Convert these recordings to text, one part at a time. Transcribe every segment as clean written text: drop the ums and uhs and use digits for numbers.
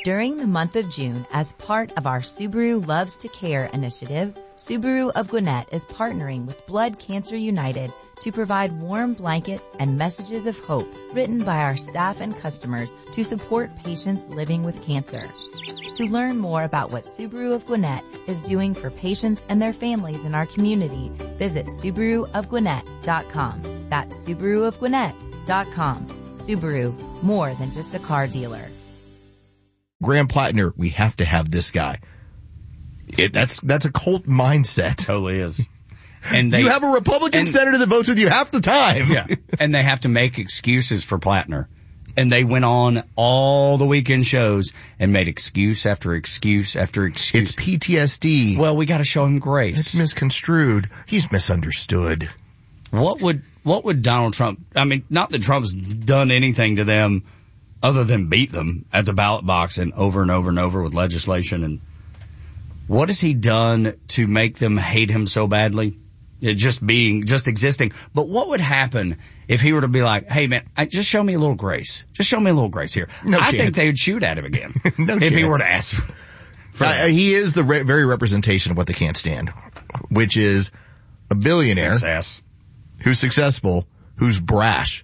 During the month of June, as part of our Subaru Loves to Care initiative, Subaru of Gwinnett is partnering with Blood Cancer United to provide warm blankets and messages of hope written by our staff and customers to support patients living with cancer. To learn more about what Subaru of Gwinnett is doing for patients and their families in our community, visit SubaruofGwinnett.com. That's SubaruofGwinnett.com. Subaru, more than just a car dealer. Graham Plattner, we have to have this guy. That's a cult mindset. Totally is. And you have a Republican senator that votes with you half the time. Yeah. And they have to make excuses for Plattner. And they went on all the weekend shows and made excuse after excuse after excuse. It's PTSD. Well, we got to show him grace. It's misconstrued. He's misunderstood. What would Donald Trump, I mean, not that Trump's done anything to them other than beat them at the ballot box and over and over with legislation. And what has he done to make them hate him so badly? Just existing. But what would happen if he were to be like, hey man, just show me a little grace. Just show me a little grace here. I think they would shoot at him again. If he were to ask for he is the very representation of what they can't stand, which is a billionaire who's successful, who's brash.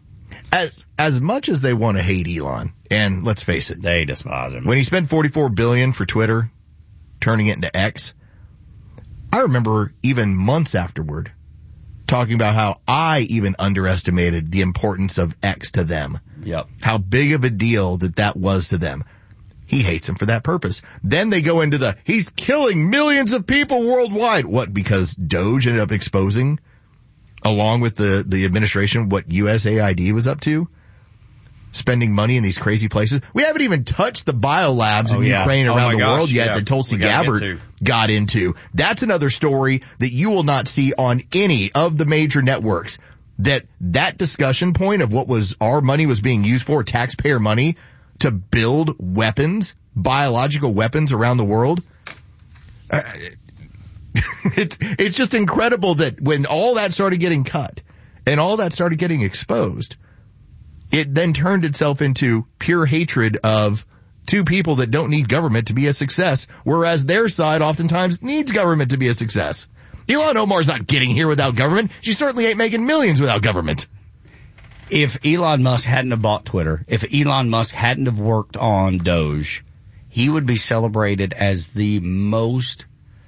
As much as they want to hate Elon, and let's face it, they despise him. When he spent $44 billion for Twitter, turning it into X, I remember even months afterward talking about how I even underestimated the importance of X to them. Yep. How big of a deal that was to them. He hates him for that purpose. Then they go into he's killing millions of people worldwide. What, because Doge ended up exposing, along with the administration, what USAID was up to? Spending money in these crazy places. We haven't even touched the biolabs in Ukraine around the world yet that Tulsi Gabbard got into. That's another story that you will not see on any of the major networks. That discussion point of what was our money was being used for, taxpayer money, to build weapons, biological weapons around the world. It's just incredible that when all that started getting cut and all that started getting exposed, it then turned itself into pure hatred of two people that don't need government to be a success, whereas their side oftentimes needs government to be a success. Ilhan Omar's not getting here without government. She certainly ain't making millions without government. If Elon Musk hadn't have bought Twitter, if Elon Musk hadn't have worked on Doge, he would be celebrated as the most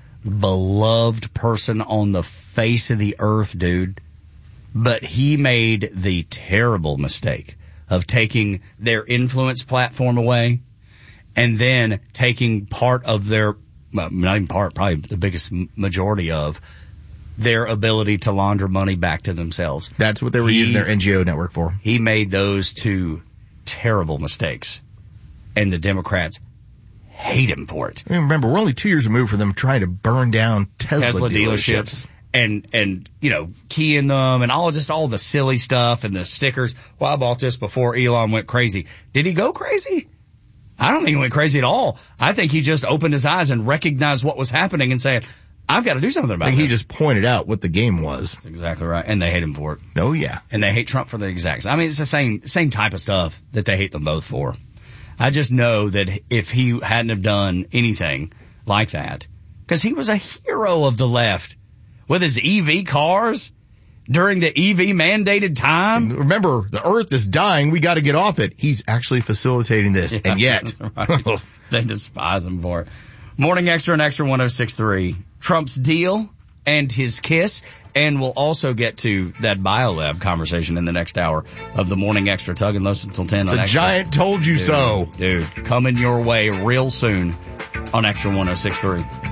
beloved person on the face of the earth, dude. But he made the terrible mistake of taking their influence platform away and then taking part of their, not even part, probably the biggest majority of their ability to launder money back to themselves. That's what they were using their NGO network for. He made those two terrible mistakes, and the Democrats hate him for it. I mean, remember, we're only 2 years removed from them trying to burn down Tesla dealerships. And, key in them and all the silly stuff and the stickers. Well, I bought this before Elon went crazy. Did he go crazy? I don't think he went crazy at all. I think he just opened his eyes and recognized what was happening and said, I've got to do something about it. He just pointed out what the game was. That's exactly right. And they hate him for it. Oh, yeah. And they hate Trump for the exact same. I mean, it's the same type of stuff that they hate them both for. I just know that if he hadn't have done anything like that, because he was a hero of the left with his EV cars during the EV mandated time. Remember, the earth is dying. We got to get off it. He's actually facilitating this. Yeah, and yet right. They despise him for it. Morning Extra and Extra 106.3. Trump's deal and his kiss. And we'll also get to that BioLab conversation in the next hour of the Morning Extra. Tug and listen until 10 it's on a Extra. Giant told you so. Dude, coming your way real soon on Extra 106.3.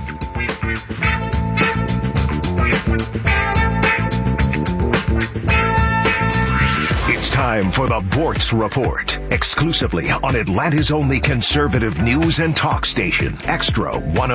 It's time for the Bortz Report, exclusively on Atlanta's only conservative news and talk station, Extra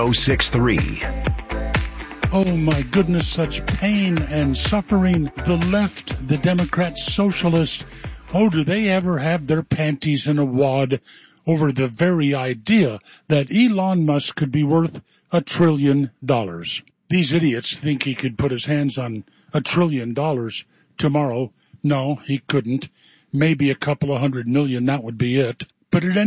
106.3. Oh my goodness, such pain and suffering. The left, the Democrats, socialists, oh, do they ever have their panties in a wad over the very idea that Elon Musk could be worth $1 trillion. These idiots think he could put his hands on $1 trillion tomorrow. No, he couldn't. Maybe a couple of $100 million, that would be it. But at